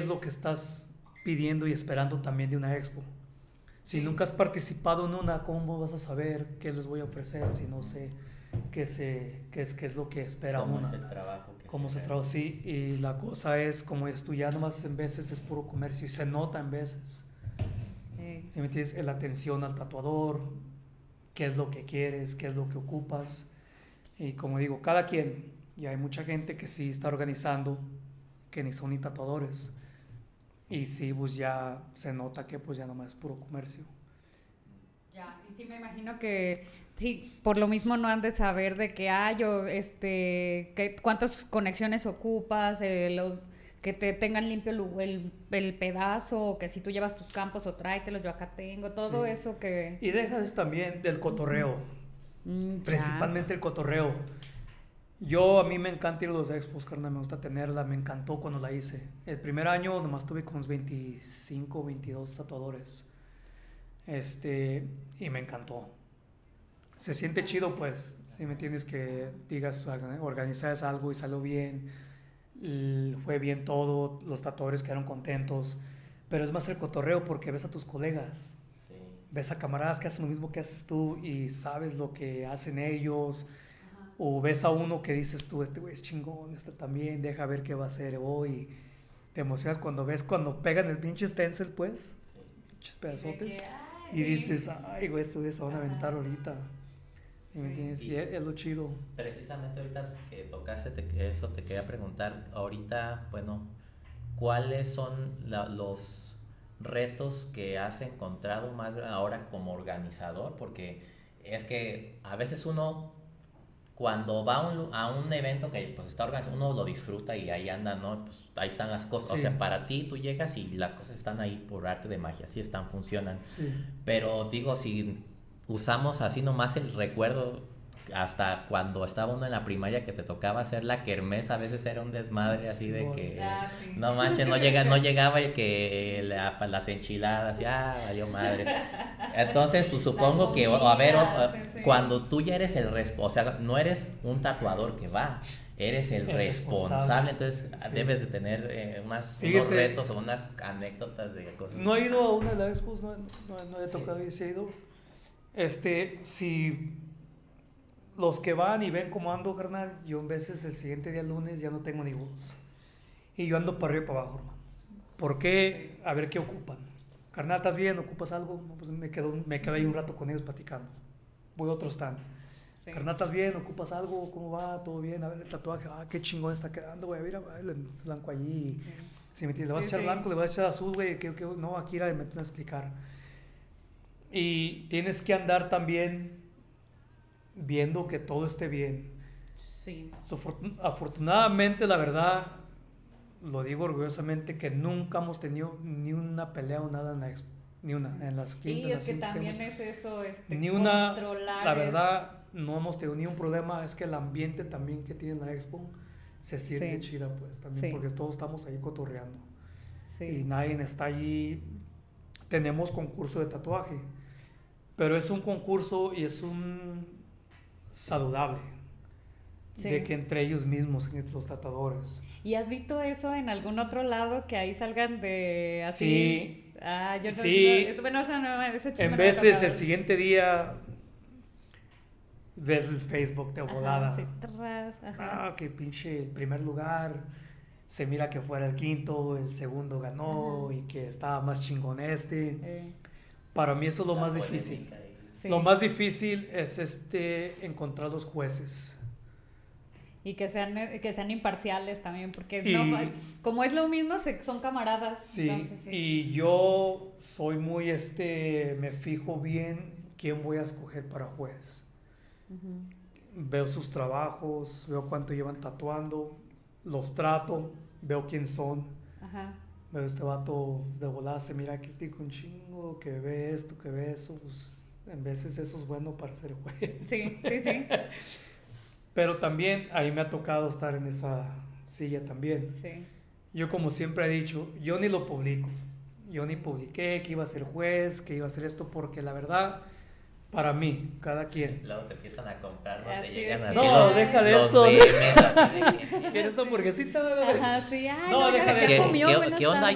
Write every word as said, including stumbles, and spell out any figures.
lo que estás pidiendo y esperando también de una expo. Si nunca has participado en una, ¿cómo vas a saber qué les voy a ofrecer si no sé qué, se, qué, es, qué es lo que espera ¿Cómo una? es el trabajo? Que ¿Cómo se, se trabaja? Sí, y la cosa es, como es tú, ya nomás en veces es puro comercio y se nota en veces. Sí. ¿Sí me entiendes? La atención al tatuador, qué es lo que quieres, qué es lo que ocupas. Y como digo, cada quien, y hay mucha gente que sí está organizando, que ni son ni tatuadores. Y sí, pues ya se nota que pues ya nomás es puro comercio. Ya, y sí me imagino que sí, por lo mismo no han de saber de que ah, yo, este, que, cuántas conexiones ocupas, eh, los, que te tengan limpio el, el, el pedazo, que si tú llevas tus campos o tráetelos, yo acá tengo, todo Sí. eso que... Y dejas también del cotorreo, Mm, principalmente el cotorreo. Yo, a mí me encanta ir a los expos, carnal, me gusta tenerla, me encantó cuando la hice. El primer año nomás tuve como unos veinticinco, veintidós tatuadores. Este, y me encantó. Se siente chido, pues, si me entiendes, que digas, organizas algo y salió bien, l- fue bien todo, los tatuadores quedaron contentos, pero es más el cotorreo porque ves a tus colegas, Sí. ves a camaradas que hacen lo mismo que haces tú y sabes lo que hacen ellos, o ves a uno que dices tú, este güey es chingón, este también, deja ver qué va a hacer hoy. Te emocionas cuando ves cuando pegan el pinche stencil, pues, Sí. pinches pedazotes. que, ay, Y sí. dices, ay, güey, estos güeyes se van a aventar Ajá. ahorita. ¿Sí me Sí. entiendes? Y- Y es, es lo chido. Precisamente ahorita que tocaste te- eso, te quería preguntar, ahorita, bueno, ¿cuáles son la- los retos que has encontrado más ahora como organizador? Porque es que a veces uno, cuando va a un, lu- a un evento que pues está organizado, uno lo disfruta y ahí anda, ¿no? Pues ahí están las cosas. O Sí. sea, para ti tú llegas y las cosas están ahí por arte de magia, sí están, funcionan. Sí. Pero digo, si usamos así nomás el recuerdo, hasta cuando estaba uno en la primaria que te tocaba hacer la kermés, a veces era un desmadre así de Sí, que Ah, sí. no manches, no llega, no llegaba el que la- pa- las enchiladas, ya valió madre. Entonces, pues supongo que, o- a ver, o- comida, sí, sí. cuando tú ya eres el responsable, o sea, no eres un tatuador que va, eres el, El responsable, responsable. entonces Sí. debes de tener eh, unas, unos Fíjese, retos o unas anécdotas de cosas. No he ido a una de las expos, no, no, no he Sí. tocado y sí he ido. Este, si los que van y ven cómo ando, carnal, yo en veces el siguiente día lunes ya no tengo ni voz. Y yo ando para arriba y para abajo, hermano. ¿Por qué? A ver qué ocupan. Carnal, ¿estás bien? ¿Ocupas algo? No, pues me quedo, me quedo ahí un rato con ellos platicando. Voy a otro stand. Sí. Carnal, ¿estás bien? ¿Ocupas algo? ¿Cómo va? ¿Todo bien? A ver el tatuaje. Ah, qué chingón está quedando, güey. Mira, el blanco allí. Sí. Si me entiendes, le vas Sí, a echar sí. blanco, le vas a echar azul, güey. ¿Qué, qué? No, aquí era, me tienes que explicar. Y tienes que andar también viendo que todo esté bien. Sí. So, afortunadamente, la verdad, lo digo orgullosamente, que nunca hemos tenido ni una pelea o nada en la expo. Ni una, en las quintas. Y en es las que cinco también hemos- es eso, este, Ni una, controlar la el- verdad, no hemos tenido ni un problema. Es que el ambiente también que tiene la expo se siente Sí. chida, pues, también, Sí. porque todos estamos ahí cotorreando. Sí. Y nadie está allí. Tenemos concurso de tatuaje, pero es un concurso y es un saludable, Sí. de que entre ellos mismos, entre los tatuadores. ¿Y has visto eso en algún otro lado que ahí salgan de así? Sí. Ah, yo no, Sí. no- bueno, o sea, no, ese chisme En no me ha veces tocado. el siguiente día ves el Facebook de Ajá, volada. sí, tras, ajá. Ah, que pinche el primer lugar, se mira que fuera el quinto, el segundo ganó Ajá. y que estaba más chingón este. Eh, Para mí eso es lo La más polémica difícil. ahí. sí. Lo más difícil es este encontrar los jueces. Y que sean, eh, que sean imparciales también, porque Y- no, como es lo mismo, se- son camaradas. Sí, entonces, sí. y yo soy muy este, me fijo bien quién voy a escoger para juez. Ujú. Veo sus trabajos, veo cuánto llevan tatuando, los trato, veo quién son. Ajá. Veo este vato de volada, se mira que tiene un chingo, que ve esto, que ve eso. Pues, en veces eso es bueno para ser juez. Sí, sí, sí. Pero también ahí me ha tocado estar en esa silla también. Sí. Yo, como siempre he dicho, yo ni lo publico. Yo ni publiqué que iba a ser juez, que iba a hacer esto, porque la verdad, para mí, cada quien. Luego te empiezan a comprar, ¿no? Así Te llegan de- así No, los, deja de los eso. D Ms así de que- ¿Quieres esta hamburguesita? Ajá, sí. Ay, No, no, deja ya, de ya eso. comió, ¿Qué- buenas qué onda? tardes.